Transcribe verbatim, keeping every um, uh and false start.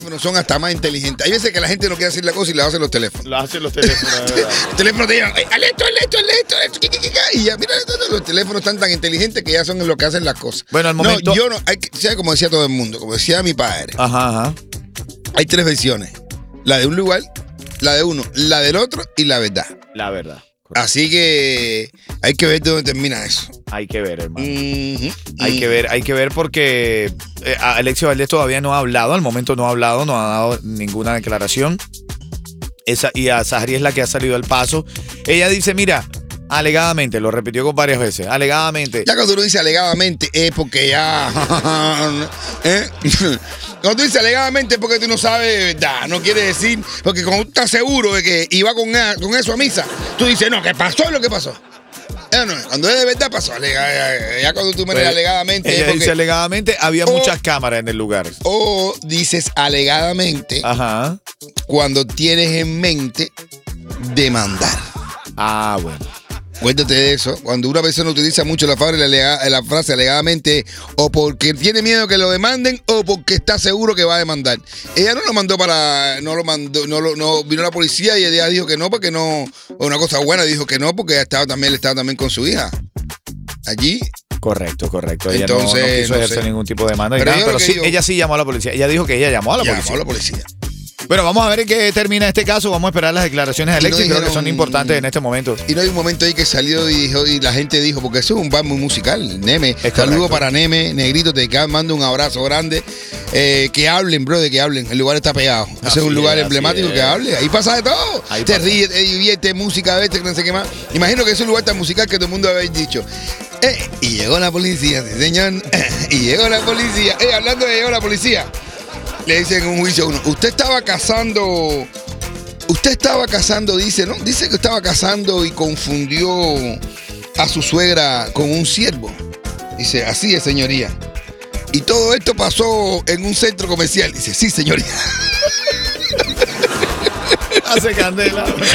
son hasta más inteligentes. Hay veces que la gente no quiere hacer la cosa y la hacen los teléfonos. Lo hacen los teléfonos, de verdad. El teléfono te llaman, hazle esto, hazle esto, hazle esto, hazle esto, y ya, mira, los teléfonos están tan inteligentes que ya son lo que hacen las cosas. Bueno, al momento... No, yo no, hay que, sea como decía todo el mundo, como decía mi padre. Ajá, ajá. Hay tres versiones. La de un lugar, la de uno, la del otro y la verdad. La verdad. Así que hay que ver de dónde termina eso. Hay que ver, hermano. Mm-hmm. Hay que ver, hay que ver porque eh, Alexia Valdés todavía no ha hablado, al momento no ha hablado, no ha dado ninguna declaración. Esa, y a Sahari es la que ha salido al paso. Ella dice, mira, alegadamente, lo repitió con varias veces, alegadamente. Ya cuando uno dice alegadamente es porque ya... ¿eh? Cuando tú dices alegadamente es porque tú no sabes de verdad, no quiere decir, porque cuando tú estás seguro de que iba con, con eso a misa, tú dices, no, que pasó lo que pasó. Eh, no, cuando es de verdad pasó, alega, ya cuando tú me dices alegadamente. Ella es porque, dice alegadamente, había o, muchas cámaras en el lugar. O dices alegadamente Ajá. cuando tienes en mente demandar. Ah, bueno. Cuéntate de eso. Cuando una persona utiliza mucho la frase, la, la frase alegadamente, o porque tiene miedo que lo demanden, o porque está seguro que va a demandar. Ella no lo mandó para, no lo mandó, no lo, no vino la policía y ella dijo que no, porque no, una cosa buena, dijo que no, porque estaba también, estaba también con su hija. Allí. Correcto, correcto. Ella Entonces, no, no quiso no ejercer sé. ningún tipo de demanda. Pero, Nada, pero sí, digo, ella sí llamó a la policía. Ella dijo que ella llamó a la llamó policía. a la policía. Bueno, vamos a ver en qué termina este caso. Vamos a esperar las declaraciones de Alexis. no dijeron, creo que son importantes en este momento. Y no hay un momento ahí que salió y dijo, y la gente dijo, porque eso es un bar muy musical, Neme. Es Saludo correcto. para Neme, Negrito, te mando un abrazo grande. Eh, que hablen, bro, de que hablen. El lugar está pegado. Ese Así es un lugar es, emblemático así que es. hable. Ahí pasa de todo. Ahí te pasa. ríes, te diviertes, música, vete, no sé qué más. Imagino que es un lugar tan musical que todo el mundo habéis dicho. Eh, y llegó la policía, sí, señor. Y llegó la policía. Eh, hablando de llegó la policía. Le dicen en un juicio a uno, usted estaba cazando... Usted estaba casando, dice, ¿no? Dice que estaba casando y confundió a su suegra con un siervo. Dice, así es, señoría. Y todo esto pasó en un centro comercial. Dice, sí, señoría. Hace candela.